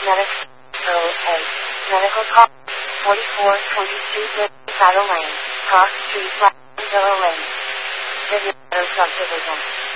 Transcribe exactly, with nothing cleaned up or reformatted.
Medical Code A. Medical Call forty-four twenty-two Good Saddle Lane, Cross Street, Villa Lane. Visit Subdivision.